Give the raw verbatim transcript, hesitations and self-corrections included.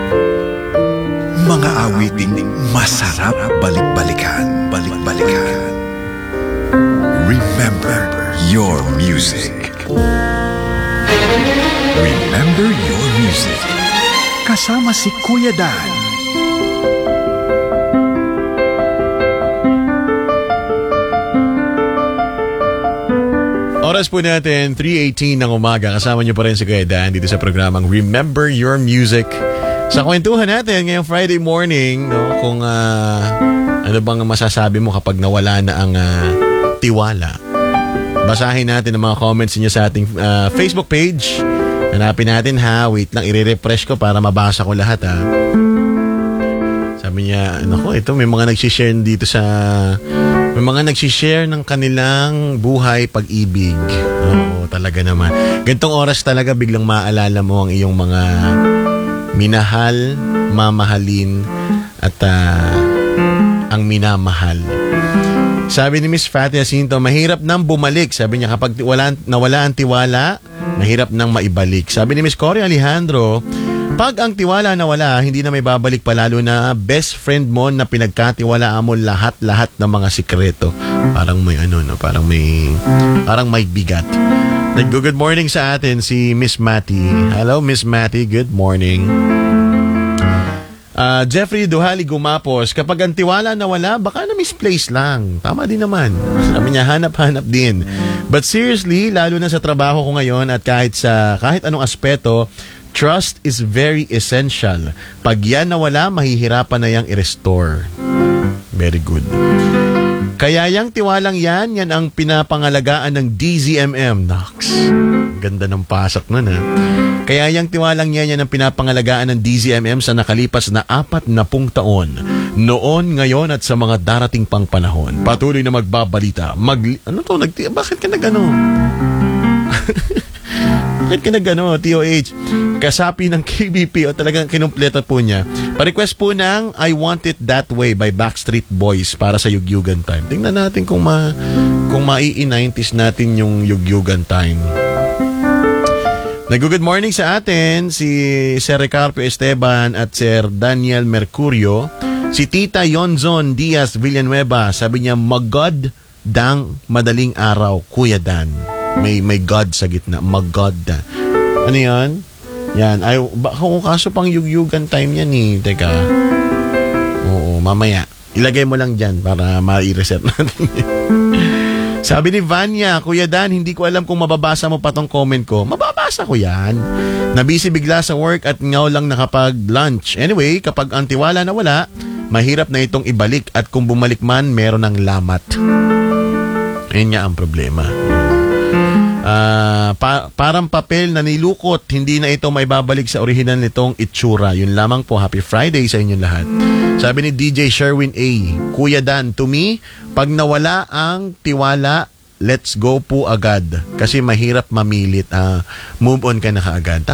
Mga awiting masarap balik-balikan, balik-balikan. Remember your music. Remember your music. Kasama si Kuya Dan. Oras po natin, three eighteen ng umaga. Kasama niyo pa rin si Kuya Dan dito sa programang Remember Your Music. Sa kwentuhan natin ngayong Friday morning, no, kung uh, ano bang masasabi mo kapag nawala na ang uh, tiwala. Basahin natin ang mga comments niyo sa ating uh, Facebook page. Hanapin natin ha. Wait lang, i-refresh ko para mabasa ko lahat ha. Sabi niya, nako, ito may mga nagsishare dito sa... May mga nagsishare ng kanilang buhay pag-ibig. Oo, talaga naman. Gantong oras talaga biglang maaalala mo ang iyong mga minahal, mamahalin, at uh, ang minamahal. Sabi ni Miss Fatty Jacinto, mahirap nang bumalik. Sabi niya, kapag wala, nawala ang tiwala, mahirap nang maibalik. Sabi ni Miss Cory Alejandro, pag ang tiwala nawala, hindi na may babalik pa, lalo na best friend mo na pinagkatiwalaan mo lahat-lahat ng mga sikreto. Parang may ano, no? Parang may, parang may bigat. Nag-good morning sa atin si Miss Matty. Hello, Miss Matty. Good morning. Uh, Jeffrey Duhali Gumapos, kapag ang tiwala nawala, baka na misplace lang. Tama din naman. Sabi niya, hanap-hanap din. But seriously, lalo na sa trabaho ko ngayon at kahit sa kahit anong aspeto, trust is very essential. Pag yan nawala, mahihirapan na yang i-restore. Very good. Kaya yang tiwalang yan, yan ang pinapangalagaan ng D Z M M. Nox. Ganda ng pasak nun ha. Kaya yang tiwalang yan, yan ang pinapangalagaan ng D Z M M sa nakalipas na apat na pung taon. Noon, ngayon at sa mga darating pang panahon. Patuloy na magbabalita. Mag... Ano to? Nag... Bakit ka nag-ano? Bakit ka nag-ano? T O H. Kasapi ng K B P o talagang kinumpleto po niya. Pa-request po ng I Want It That Way by Backstreet Boys para sa Yugyugan Time. Tingnan natin kung ma kung mai-nineties natin yung Yugyugan Time. Nag-good morning sa atin si Sir Ricardo Esteban at Sir Daniel Mercurio. Si Tita Yonzon Diaz Villanueva, sabi niya, magod dang madaling araw, Kuya Dan. May may God sa gitna, magod da. Ano yan? Yan, ay, kung kaso pang yugyugan time yan eh. Teka. Oo, mamaya. Ilagay mo lang dyan para ma-i-reset natin. Sabi ni Vanya, Kuya Dan, hindi ko alam kung mababasa mo pa tong comment ko. Mababasa ko yan. Nabisi bigla sa work at ngaw lang nakapag-lunch. Anyway, kapag ang tiwala na wala, mahirap na itong ibalik at kung bumalik man, meron ng lamat. Ayun nga ang problema. Uh, pa- parang papel na nilukot, hindi na ito may babalik sa original nitong itsura. Yun lamang po. Happy Friday sa inyong lahat. Sabi ni D J Sherwin A, Kuya Dan, to me, pag nawala ang tiwala, let's go po agad. Kasi mahirap mamilit. Uh, move on ka na kaagad.